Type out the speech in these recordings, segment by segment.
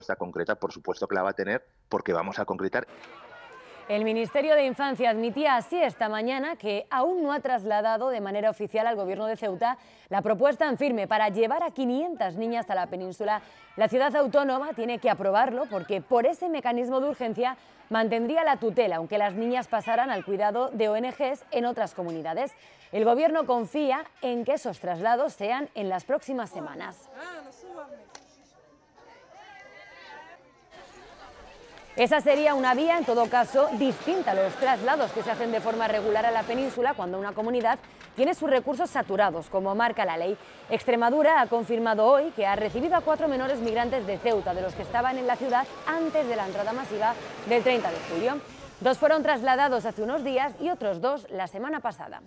concreta, por supuesto que la va a tener, porque vamos a concretar. El Ministerio de Infancia admitía así esta mañana que aún no ha trasladado de manera oficial al Gobierno de Ceuta la propuesta en firme para llevar a 500 niñas a la península. La ciudad autónoma tiene que aprobarlo porque por ese mecanismo de urgencia mantendría la tutela, aunque las niñas pasaran al cuidado de ONGs en otras comunidades. El Gobierno confía en que esos traslados sean en las próximas semanas. Esa sería una vía, en todo caso, distinta a los traslados que se hacen de forma regular a la península cuando una comunidad tiene sus recursos saturados, como marca la ley. Extremadura ha confirmado hoy que ha recibido a 4 menores migrantes de Ceuta, de los que estaban en la ciudad antes de la entrada masiva del 30 de julio. 2 fueron trasladados hace unos días y otros 2 la semana pasada.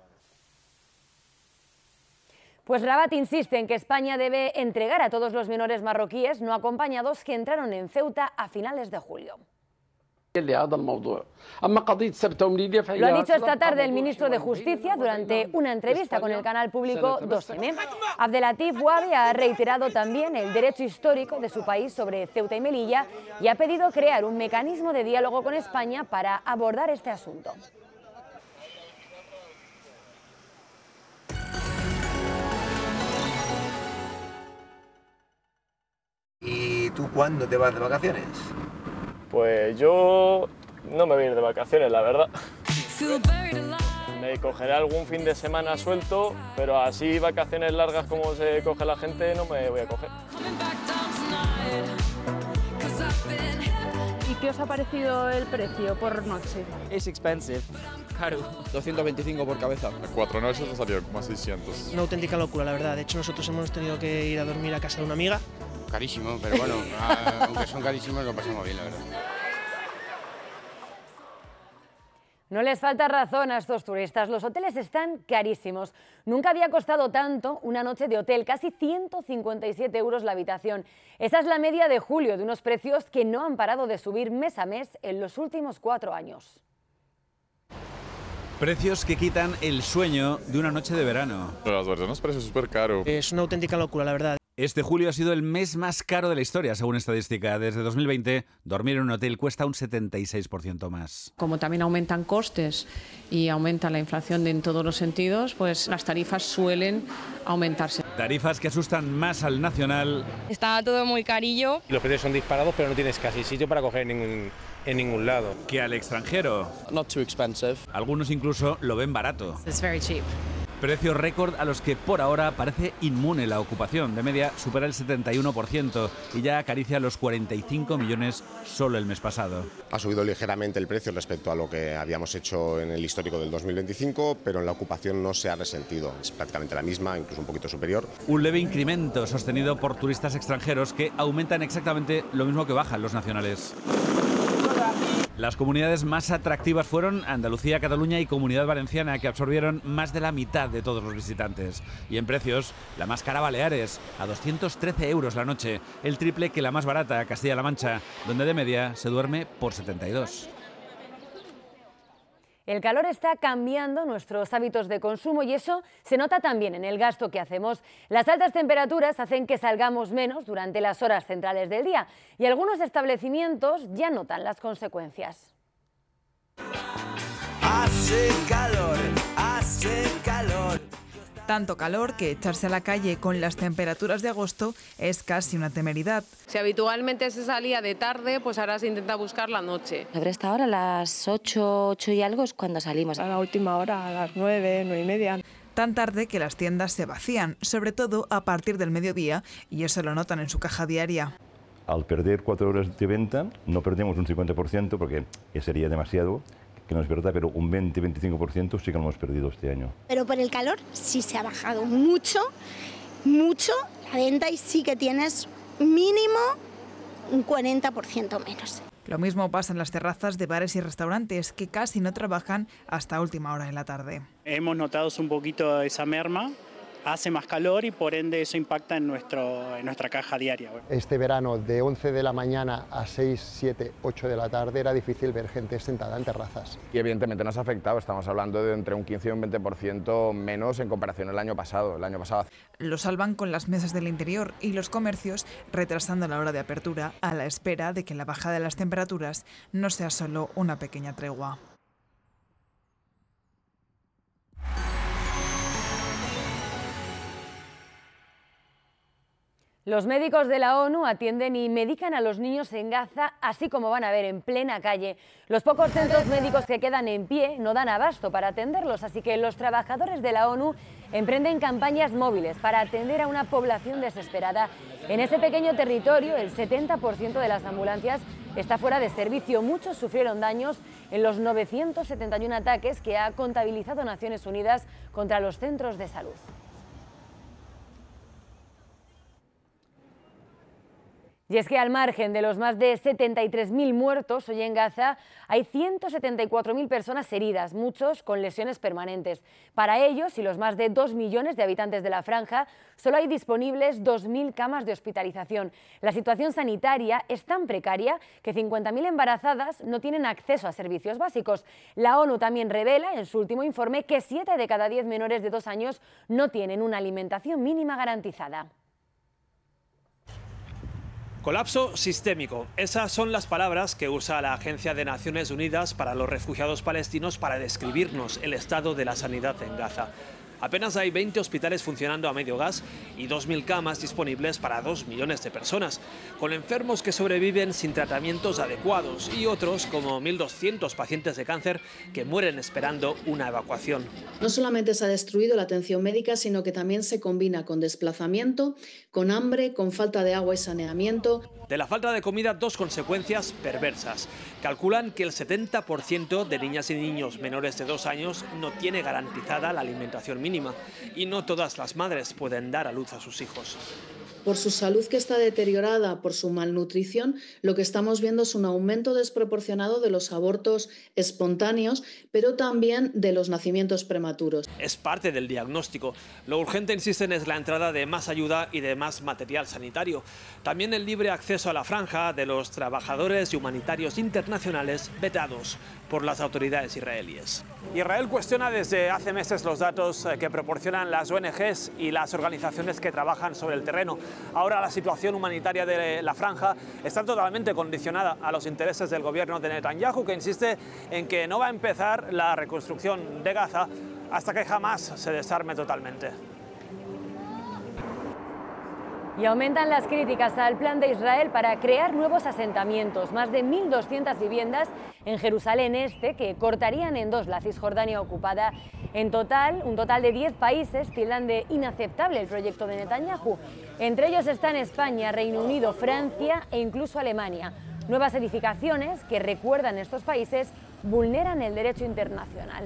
Pues Rabat insiste en que España debe entregar a todos los menores marroquíes no acompañados que entraron en Ceuta a finales de julio. Lo ha dicho esta tarde el ministro de Justicia durante una entrevista con el canal público 2M. Abdelatif Ouabi ha reiterado también el derecho histórico de su país sobre Ceuta y Melilla y ha pedido crear un mecanismo de diálogo con España para abordar este asunto. ¿Y tú cuándo te vas de vacaciones? Pues yo no me voy a ir de vacaciones, la verdad. Me cogeré algún fin de semana suelto, pero así vacaciones largas como se coge la gente no me voy a coger. ¿Y qué os ha parecido el precio por noche? Es expensive, caro. 225 por cabeza. 4 noches nos salieron como a 600. Una auténtica locura, la verdad. De hecho, nosotros hemos tenido que ir a dormir a casa de una amiga. Carísimo, pero bueno, aunque son carísimos lo pasamos bien, la verdad. No les falta razón a estos turistas, los hoteles están carísimos. Nunca había costado tanto una noche de hotel, casi 157 euros la habitación. Esa es la media de julio, de unos precios que no han parado de subir mes a mes en los últimos 4 años. Precios que quitan el sueño de una noche de verano. Las verdad, unos precios súper caros. Es una auténtica locura, la verdad. Este julio ha sido el mes más caro de la historia, según estadística. Desde 2020, dormir en un hotel cuesta un 76% más. Como también aumentan costes y aumenta la inflación en todos los sentidos, pues las tarifas suelen aumentarse. Tarifas que asustan más al nacional. Está todo muy carillo. Los precios son disparados, pero no tienes casi sitio para coger en ningún lado. Que al extranjero. Not too expensive. Algunos incluso lo ven barato. It's very cheap. Precios récord a los que por ahora parece inmune la ocupación. De media supera el 71% y ya acaricia los 45 millones solo el mes pasado. Ha subido ligeramente el precio respecto a lo que habíamos hecho en el histórico del 2025, pero en la ocupación no se ha resentido. Es prácticamente la misma, incluso un poquito superior. Un leve incremento sostenido por turistas extranjeros que aumentan exactamente lo mismo que bajan los nacionales. Las comunidades más atractivas fueron Andalucía, Cataluña y Comunidad Valenciana, que absorbieron más de la mitad de todos los visitantes. Y en precios, la más cara Baleares, a 213 euros la noche, el triple que la más barata, Castilla-La Mancha, donde de media se duerme por 72. El calor está cambiando nuestros hábitos de consumo y eso se nota también en el gasto que hacemos. Las altas temperaturas hacen que salgamos menos durante las horas centrales del día y algunos establecimientos ya notan las consecuencias. Hace calor, hace calor. Tanto calor que echarse a la calle con las temperaturas de agosto es casi una temeridad. Si habitualmente se salía de tarde, pues ahora se intenta buscar la noche. Sobre esta hora, a las 8 y algo es cuando salimos. A la última hora, a las 9, 9 y media. Tan tarde que las tiendas se vacían, sobre todo a partir del mediodía, y eso lo notan en su caja diaria. Al perder 4 horas de venta, no perdemos un 50% porque sería demasiado, que no es verdad, pero un 20-25% sí que lo hemos perdido este año. Pero por el calor sí se ha bajado mucho, mucho la venta y sí que tienes mínimo un 40% menos. Lo mismo pasa en las terrazas de bares y restaurantes, que casi no trabajan hasta última hora de la tarde. Hemos notado un poquito esa merma hace más calor y por ende eso impacta en nuestra caja diaria. Este verano de 11 de la mañana a 6, 7, 8 de la tarde era difícil ver gente sentada en terrazas. Y evidentemente nos ha afectado, estamos hablando de entre un 15 y un 20% menos en comparación al año pasado. Lo salvan con las mesas del interior y los comercios retrasando la hora de apertura a la espera de que la bajada de las temperaturas no sea solo una pequeña tregua. Los médicos de la ONU atienden y medican a los niños en Gaza, así como van a ver en plena calle. Los pocos centros médicos que quedan en pie no dan abasto para atenderlos, así que los trabajadores de la ONU emprenden campañas móviles para atender a una población desesperada. En ese pequeño territorio, el 70% de las ambulancias está fuera de servicio. Muchos sufrieron daños en los 971 ataques que ha contabilizado Naciones Unidas contra los centros de salud. Y es que al margen de los más de 73.000 muertos hoy en Gaza, hay 174.000 personas heridas, muchos con lesiones permanentes. Para ellos y los más de 2 millones de habitantes de la franja, solo hay disponibles 2.000 camas de hospitalización. La situación sanitaria es tan precaria que 50.000 embarazadas no tienen acceso a servicios básicos. La ONU también revela en su último informe que 7 de cada 10 menores de 2 años no tienen una alimentación mínima garantizada. Colapso sistémico. Esas son las palabras que usa la Agencia de Naciones Unidas para los Refugiados Palestinos para describirnos el estado de la sanidad en Gaza. Apenas hay 20 hospitales funcionando a medio gas y 2.000 camas disponibles para 2 millones de personas, con enfermos que sobreviven sin tratamientos adecuados y otros, como 1.200 pacientes de cáncer, que mueren esperando una evacuación. No solamente se ha destruido la atención médica, sino que también se combina con desplazamiento, con hambre, con falta de agua y saneamiento. De la falta de comida, 2 consecuencias perversas. Calculan que el 70% de niñas y niños menores de 2 años no tiene garantizada la alimentación mínima y no todas las madres pueden dar a luz a sus hijos. Por su salud que está deteriorada, por su malnutrición, lo que estamos viendo es un aumento desproporcionado de los abortos espontáneos, pero también de los nacimientos prematuros. Es parte del diagnóstico. Lo urgente, insisten, es la entrada de más ayuda y de más material sanitario. También el libre acceso a la franja de los trabajadores y humanitarios internacionales vetados por las autoridades israelíes. Israel cuestiona desde hace meses los datos que proporcionan las ONGs y las organizaciones que trabajan sobre el terreno. Ahora la situación humanitaria de la franja está totalmente condicionada a los intereses del gobierno de Netanyahu, que insiste en que no va a empezar la reconstrucción de Gaza hasta que jamás se desarme totalmente. Y aumentan las críticas al plan de Israel para crear nuevos asentamientos, más de 1.200 viviendas en Jerusalén Este, que cortarían en 2 la Cisjordania ocupada. En total, un total de 10 países tildan de inaceptable el proyecto de Netanyahu. Entre ellos están España, Reino Unido, Francia e incluso Alemania. Nuevas edificaciones que, recuerdan estos países, vulneran el derecho internacional.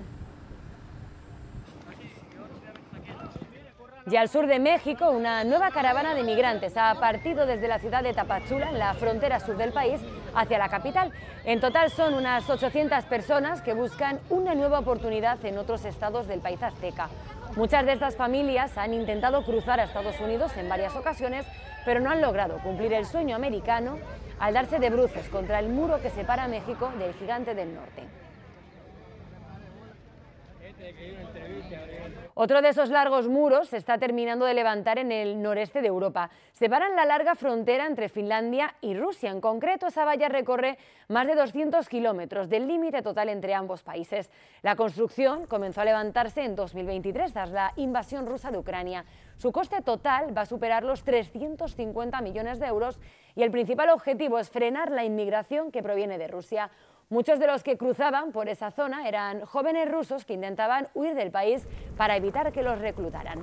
Y al sur de México, una nueva caravana de migrantes ha partido desde la ciudad de Tapachula, en la frontera sur del país, hacia la capital. En total son unas 800 personas que buscan una nueva oportunidad en otros estados del país azteca. Muchas de estas familias han intentado cruzar a Estados Unidos en varias ocasiones, pero no han logrado cumplir el sueño americano al darse de bruces contra el muro que separa a México del gigante del norte. Otro de esos largos muros se está terminando de levantar en el noreste de Europa. Separan la larga frontera entre Finlandia y Rusia. En concreto, esa valla recorre más de 200 kilómetros del límite total entre ambos países. La construcción comenzó a levantarse en 2023 tras la invasión rusa de Ucrania. Su coste total va a superar los 350 millones de euros y el principal objetivo es frenar la inmigración que proviene de Rusia. Muchos de los que cruzaban por esa zona eran jóvenes rusos que intentaban huir del país para evitar que los reclutaran.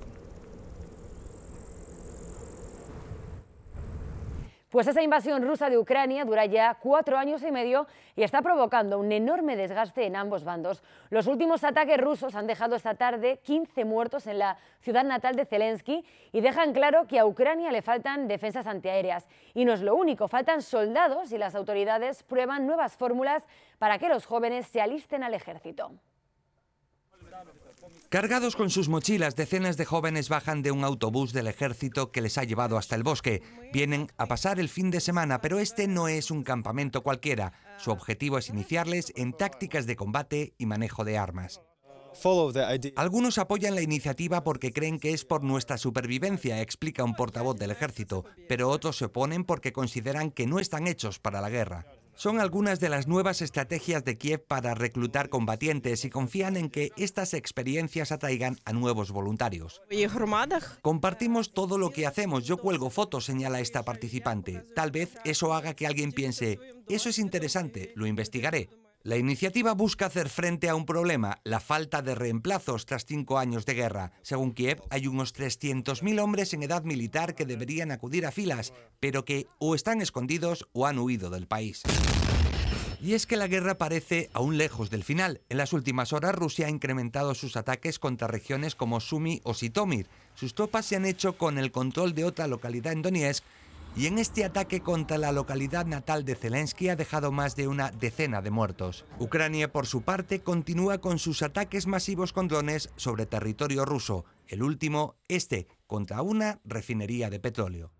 Pues esa invasión rusa de Ucrania dura ya 4 años y medio y está provocando un enorme desgaste en ambos bandos. Los últimos ataques rusos han dejado esta tarde 15 muertos en la ciudad natal de Zelensky y dejan claro que a Ucrania le faltan defensas antiaéreas. Y no es lo único, faltan soldados y las autoridades prueban nuevas fórmulas para que los jóvenes se alisten al ejército. Cargados con sus mochilas, decenas de jóvenes bajan de un autobús del ejército que les ha llevado hasta el bosque. Vienen a pasar el fin de semana, pero este no es un campamento cualquiera. Su objetivo es iniciarles en tácticas de combate y manejo de armas. Algunos apoyan la iniciativa porque creen que es por nuestra supervivencia, explica un portavoz del ejército, pero otros se oponen porque consideran que no están hechos para la guerra. Son algunas de las nuevas estrategias de Kiev para reclutar combatientes y confían en que estas experiencias atraigan a nuevos voluntarios. Compartimos todo lo que hacemos, yo cuelgo fotos, señala esta participante. Tal vez eso haga que alguien piense, eso es interesante, lo investigaré. La iniciativa busca hacer frente a un problema, la falta de reemplazos tras 5 años de guerra. Según Kiev, hay unos 300.000 hombres en edad militar que deberían acudir a filas, pero que o están escondidos o han huido del país. Y es que la guerra parece aún lejos del final. En las últimas horas, Rusia ha incrementado sus ataques contra regiones como Sumy o Zitomir. Sus tropas se han hecho con el control de otra localidad en Donetsk, y en este ataque contra la localidad natal de Zelensky ha dejado más de una decena de muertos. Ucrania, por su parte, continúa con sus ataques masivos con drones sobre territorio ruso. El último, contra una refinería de petróleo.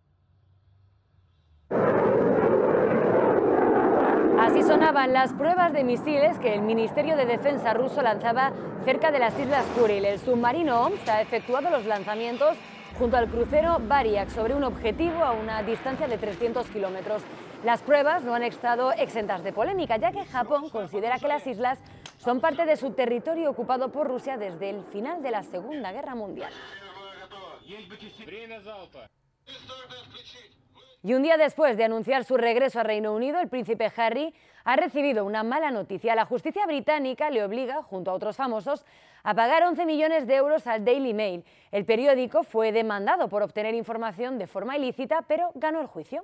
Así sonaban las pruebas de misiles que el Ministerio de Defensa ruso lanzaba cerca de las Islas Kuril. El submarino Omsk ha efectuado los lanzamientos junto al crucero Variak sobre un objetivo a una distancia de 300 kilómetros. Las pruebas no han estado exentas de polémica, ya que Japón considera que las islas son parte de su territorio ocupado por Rusia desde el final de la Segunda Guerra Mundial. Y un día después de anunciar su regreso a Reino Unido, el príncipe Harry ha recibido una mala noticia. La justicia británica le obliga, junto a otros famosos, a pagar 11 millones de euros al Daily Mail. El periódico fue demandado por obtener información de forma ilícita, pero ganó el juicio.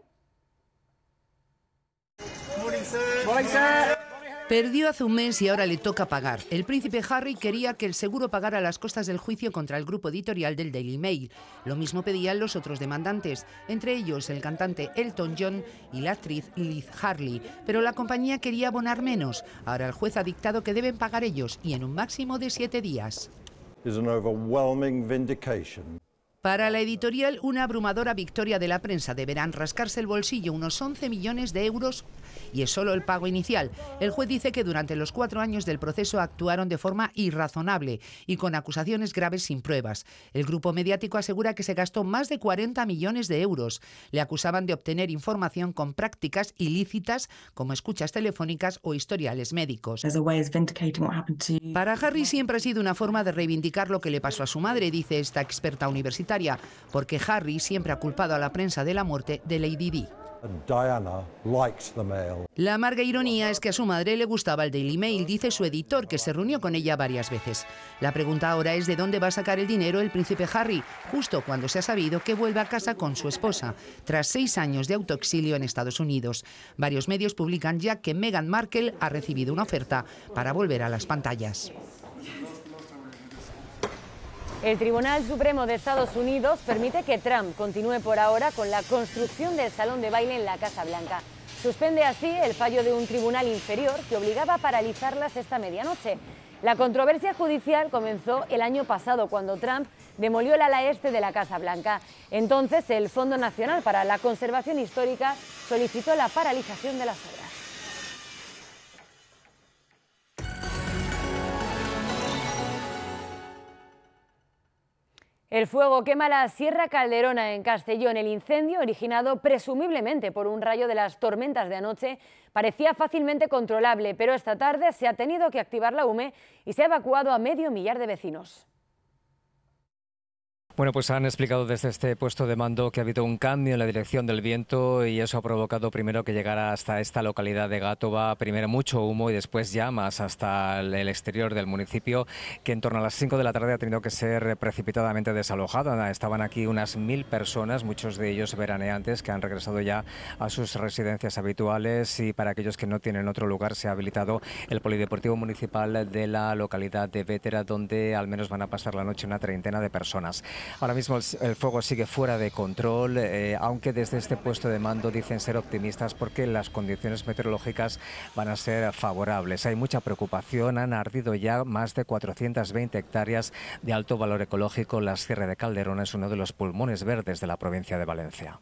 Perdió hace un mes y ahora le toca pagar. El príncipe Harry quería que el seguro pagara las costas del juicio contra el grupo editorial del Daily Mail. Lo mismo pedían los otros demandantes, entre ellos el cantante Elton John y la actriz Liz Harley. Pero la compañía quería abonar menos. Ahora el juez ha dictado que deben pagar ellos y en un máximo de 7 días. Para la editorial, una abrumadora victoria de la prensa. Deberán rascarse el bolsillo unos 11 millones de euros y es solo el pago inicial. El juez dice que durante los 4 años del proceso actuaron de forma irrazonable y con acusaciones graves sin pruebas. El grupo mediático asegura que se gastó más de 40 millones de euros. Le acusaban de obtener información con prácticas ilícitas como escuchas telefónicas o historiales médicos. Para Harry siempre ha sido una forma de reivindicar lo que le pasó a su madre, dice esta experta universitaria, porque Harry siempre ha culpado a la prensa de la muerte de Lady Di. La amarga ironía es que a su madre le gustaba el Daily Mail, dice su editor, que se reunió con ella varias veces. La pregunta ahora es de dónde va a sacar el dinero el príncipe Harry, justo cuando se ha sabido que vuelve a casa con su esposa, tras 6 años de autoexilio en Estados Unidos. Varios medios publican ya que Meghan Markle ha recibido una oferta para volver a las pantallas. El Tribunal Supremo de Estados Unidos permite que Trump continúe por ahora con la construcción del salón de baile en la Casa Blanca. Suspende así el fallo de un tribunal inferior que obligaba a paralizarlas esta medianoche. La controversia judicial comenzó el año pasado, cuando Trump demolió el ala este de la Casa Blanca. Entonces, el Fondo Nacional para la Conservación Histórica solicitó la paralización de las obras. El fuego quema la Sierra Calderona en Castellón. El incendio, originado presumiblemente por un rayo de las tormentas de anoche, parecía fácilmente controlable, pero esta tarde se ha tenido que activar la UME y se ha evacuado a 500.000 de vecinos. Bueno, pues han explicado desde este puesto de mando que ha habido un cambio en la dirección del viento y eso ha provocado primero que llegara hasta esta localidad de Gátova, primero mucho humo y después llamas hasta el exterior del municipio, que en torno a las 5 de la tarde ha tenido que ser precipitadamente desalojada. Estaban aquí unas 1000 personas, muchos de ellos veraneantes, que han regresado ya a sus residencias habituales, y para aquellos que no tienen otro lugar se ha habilitado el polideportivo municipal de la localidad de Vétera, donde al menos van a pasar la noche una treintena de personas. Ahora mismo el fuego sigue fuera de control, aunque desde este puesto de mando dicen ser optimistas porque las condiciones meteorológicas van a ser favorables. Hay mucha preocupación, han ardido ya más de 420 hectáreas de alto valor ecológico. La Sierra de Calderona es uno de los pulmones verdes de la provincia de Valencia.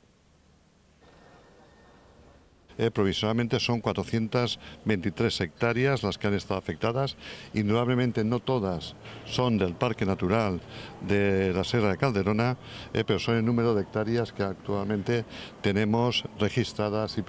Provisionalmente son 423 hectáreas las que han estado afectadas. Indudablemente no todas son del Parque Natural de la Sierra de Calderona, pero son el número de hectáreas que actualmente tenemos registradas y